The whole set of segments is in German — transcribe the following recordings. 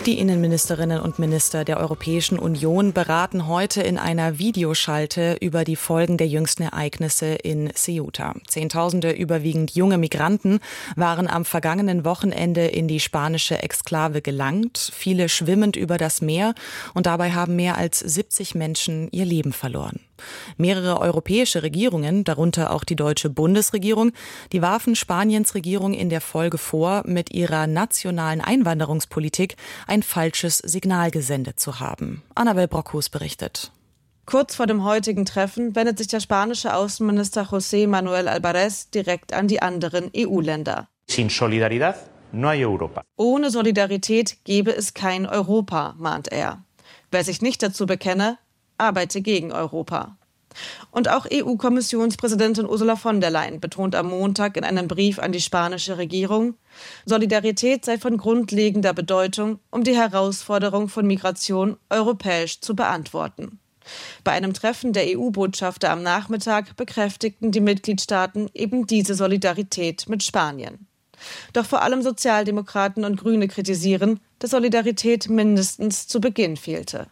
Die Innenministerinnen und Minister der Europäischen Union beraten heute in einer Videoschalte über die Folgen der jüngsten Ereignisse in Ceuta. Zehntausende überwiegend junge Migranten waren am vergangenen Wochenende in die spanische Exklave gelangt, viele schwimmend über das Meer, und dabei haben mehr als 70 Menschen ihr Leben verloren. Mehrere europäische Regierungen, darunter auch die deutsche Bundesregierung, die warfen Spaniens Regierung in der Folge vor, mit ihrer nationalen Einwanderungspolitik ein falsches Signal gesendet zu haben. Annabel Brockhus berichtet. Kurz vor dem heutigen Treffen wendet sich der spanische Außenminister José Manuel Álvarez direkt an die anderen EU-Länder. Sin solidaridad no hay Europa. Ohne Solidarität gäbe es kein Europa, mahnt er. Wer sich nicht dazu bekenne, arbeite gegen Europa. Und auch EU-Kommissionspräsidentin Ursula von der Leyen betont am Montag in einem Brief an die spanische Regierung, Solidarität sei von grundlegender Bedeutung, um die Herausforderung von Migration europäisch zu beantworten. Bei einem Treffen der EU-Botschafter am Nachmittag bekräftigten die Mitgliedstaaten eben diese Solidarität mit Spanien. Doch vor allem Sozialdemokraten und Grüne kritisieren, dass Solidarität mindestens zu Beginn fehlte.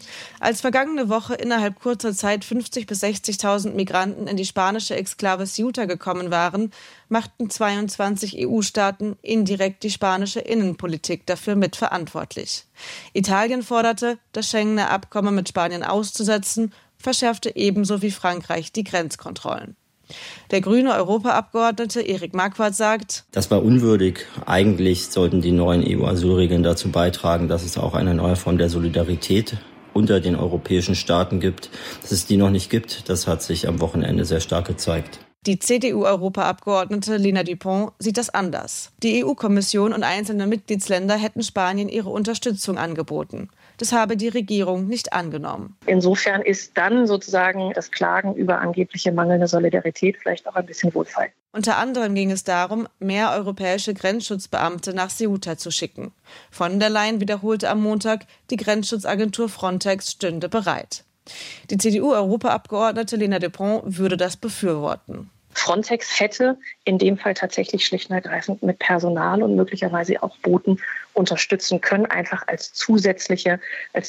Als vergangene Woche innerhalb kurzer Zeit 50.000 bis 60.000 Migranten in die spanische Exklave Ceuta gekommen waren, machten 22 EU-Staaten indirekt die spanische Innenpolitik dafür mitverantwortlich. Italien forderte, das Schengener Abkommen mit Spanien auszusetzen, verschärfte ebenso wie Frankreich die Grenzkontrollen. Der grüne Europaabgeordnete Erik Marquardt sagt: Das war unwürdig. Eigentlich sollten die neuen EU-Asylregeln dazu beitragen, dass es auch eine neue Form der Solidarität unter den europäischen Staaten gibt. Dass es die noch nicht gibt, das hat sich am Wochenende sehr stark gezeigt. Die CDU-Europaabgeordnete Lena Dupont sieht das anders. Die EU-Kommission und einzelne Mitgliedsländer hätten Spanien ihre Unterstützung angeboten. Das habe die Regierung nicht angenommen. Insofern ist dann sozusagen das Klagen über angebliche mangelnde Solidarität vielleicht auch ein bisschen wohlfeil. Unter anderem ging es darum, mehr europäische Grenzschutzbeamte nach Ceuta zu schicken. Von der Leyen wiederholte am Montag, die Grenzschutzagentur Frontex stünde bereit. Die CDU-Europaabgeordnete Lena Dupont würde das befürworten. Frontex hätte in dem Fall tatsächlich schlicht und ergreifend mit Personal und möglicherweise auch Booten unterstützen können, einfach als zusätzliche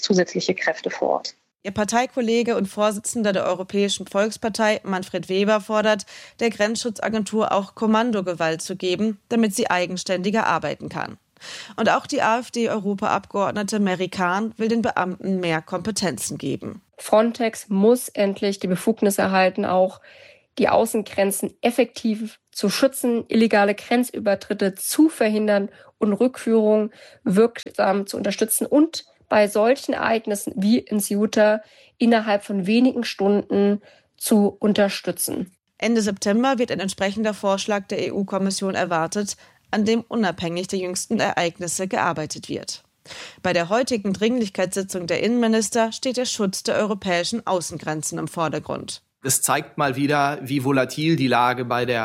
Kräfte vor Ort. Ihr Parteikollege und Vorsitzender der Europäischen Volkspartei, Manfred Weber, fordert, der Grenzschutzagentur auch Kommandogewalt zu geben, damit sie eigenständiger arbeiten kann. Und auch die AfD-Europaabgeordnete Mary Kahn will den Beamten mehr Kompetenzen geben. Frontex muss endlich die Befugnis erhalten, auch die Außengrenzen effektiv zu schützen, illegale Grenzübertritte zu verhindern und Rückführung wirksam zu unterstützen und bei solchen Ereignissen wie in Ceuta innerhalb von wenigen Stunden zu unterstützen. Ende September wird ein entsprechender Vorschlag der EU-Kommission erwartet, an dem unabhängig der jüngsten Ereignisse gearbeitet wird. Bei der heutigen Dringlichkeitssitzung der Innenminister steht der Schutz der europäischen Außengrenzen im Vordergrund. Das zeigt mal wieder, wie volatil die Lage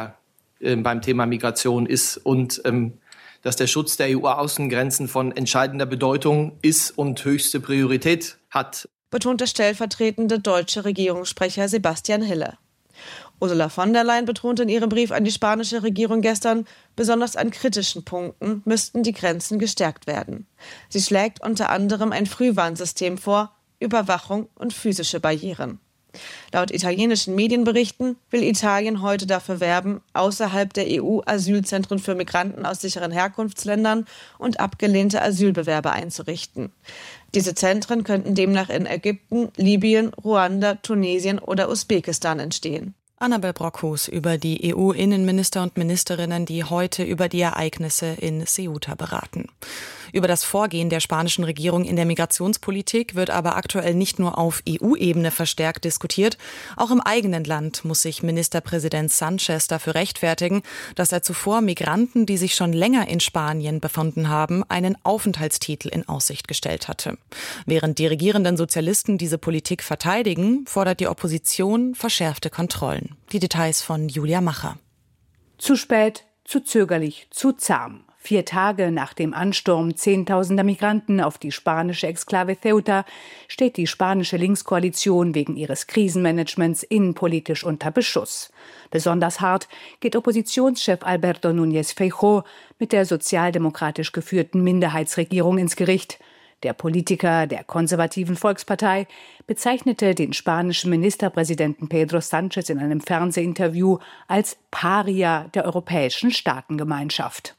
beim Thema Migration ist und dass der Schutz der EU-Außengrenzen von entscheidender Bedeutung ist und höchste Priorität hat, betont der stellvertretende deutsche Regierungssprecher Sebastian Hille. Ursula von der Leyen betonte in ihrem Brief an die spanische Regierung gestern, besonders an kritischen Punkten müssten die Grenzen gestärkt werden. Sie schlägt unter anderem ein Frühwarnsystem vor, Überwachung und physische Barrieren. Laut italienischen Medienberichten will Italien heute dafür werben, außerhalb der EU Asylzentren für Migranten aus sicheren Herkunftsländern und abgelehnte Asylbewerber einzurichten. Diese Zentren könnten demnach in Ägypten, Libyen, Ruanda, Tunesien oder Usbekistan entstehen. Annabel Brockhus über die EU-Innenminister und Ministerinnen, die heute über die Ereignisse in Ceuta beraten. Über das Vorgehen der spanischen Regierung in der Migrationspolitik wird aber aktuell nicht nur auf EU-Ebene verstärkt diskutiert. Auch im eigenen Land muss sich Ministerpräsident Sánchez dafür rechtfertigen, dass er zuvor Migranten, die sich schon länger in Spanien befunden haben, einen Aufenthaltstitel in Aussicht gestellt hatte. Während die regierenden Sozialisten diese Politik verteidigen, fordert die Opposition verschärfte Kontrollen. Die Details von Julia Macher. Zu spät, zu zögerlich, zu zahm. 4 Tage nach dem Ansturm Zehntausender Migranten auf die spanische Exklave Ceuta steht die spanische Linkskoalition wegen ihres Krisenmanagements innenpolitisch unter Beschuss. Besonders hart geht Oppositionschef Alberto Núñez Feijóo mit der sozialdemokratisch geführten Minderheitsregierung ins Gericht. Der Politiker der konservativen Volkspartei bezeichnete den spanischen Ministerpräsidenten Pedro Sánchez in einem Fernsehinterview als Paria der europäischen Staatengemeinschaft.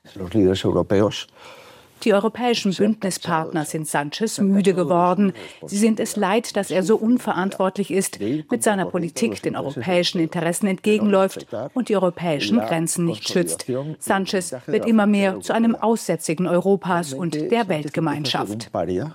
Die europäischen Bündnispartner sind Sánchez müde geworden. Sie sind es leid, dass er so unverantwortlich ist, mit seiner Politik den europäischen Interessen entgegenläuft und die europäischen Grenzen nicht schützt. Sánchez wird immer mehr zu einem Aussätzigen Europas und der Weltgemeinschaft.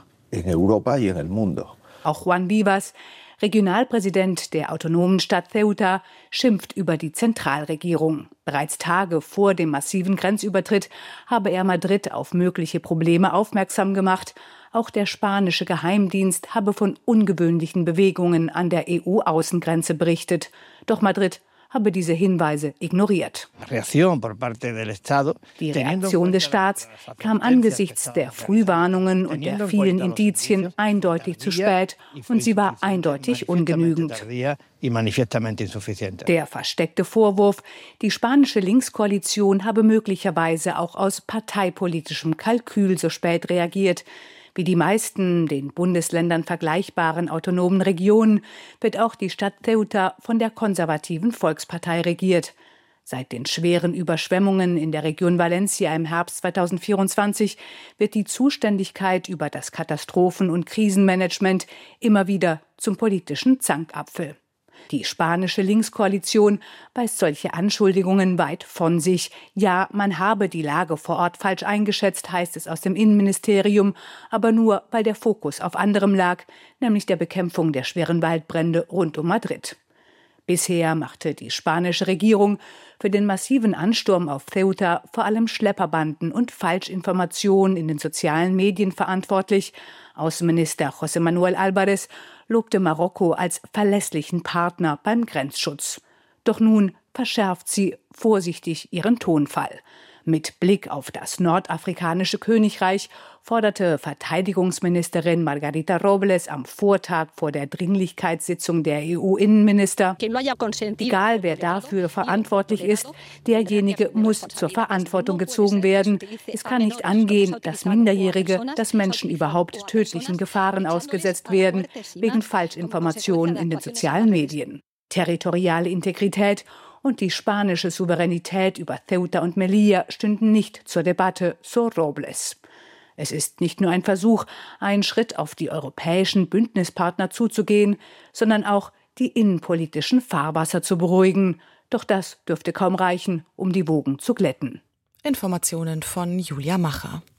Auch Juan Vivas, Regionalpräsident der autonomen Stadt Ceuta, schimpft über die Zentralregierung. Bereits Tage vor dem massiven Grenzübertritt habe er Madrid auf mögliche Probleme aufmerksam gemacht. Auch der spanische Geheimdienst habe von ungewöhnlichen Bewegungen an der EU-Außengrenze berichtet. Doch Madrid habe diese Hinweise ignoriert. Die Reaktion des Staats kam angesichts der Frühwarnungen und der vielen Indizien eindeutig zu spät und sie war eindeutig ungenügend. Der versteckte Vorwurf, die spanische Linkskoalition habe möglicherweise auch aus parteipolitischem Kalkül so spät reagiert. Wie die meisten den Bundesländern vergleichbaren autonomen Regionen wird auch die Stadt Ceuta von der konservativen Volkspartei regiert. Seit den schweren Überschwemmungen in der Region Valencia im Herbst 2024 wird die Zuständigkeit über das Katastrophen- und Krisenmanagement immer wieder zum politischen Zankapfel. Die spanische Linkskoalition weist solche Anschuldigungen weit von sich. Ja, man habe die Lage vor Ort falsch eingeschätzt, heißt es aus dem Innenministerium, aber nur, weil der Fokus auf anderem lag, nämlich der Bekämpfung der schweren Waldbrände rund um Madrid. Bisher machte die spanische Regierung für den massiven Ansturm auf Ceuta vor allem Schlepperbanden und Falschinformationen in den sozialen Medien verantwortlich. Außenminister José Manuel Álvarez lobte Marokko als verlässlichen Partner beim Grenzschutz. Doch nun verschärft sie vorsichtig ihren Tonfall. Mit Blick auf das nordafrikanische Königreich forderte Verteidigungsministerin Margarita Robles am Vortag vor der Dringlichkeitssitzung der EU-Innenminister: Egal wer dafür verantwortlich ist, derjenige muss zur Verantwortung gezogen werden. Es kann nicht angehen, dass Minderjährige, dass Menschen überhaupt tödlichen Gefahren ausgesetzt werden, wegen Falschinformationen in den sozialen Medien. Territoriale Integrität und die spanische Souveränität über Ceuta und Melilla stünden nicht zur Debatte, so Robles. Es ist nicht nur ein Versuch, einen Schritt auf die europäischen Bündnispartner zuzugehen, sondern auch die innenpolitischen Fahrwasser zu beruhigen. Doch das dürfte kaum reichen, um die Wogen zu glätten. Informationen von Julia Macher.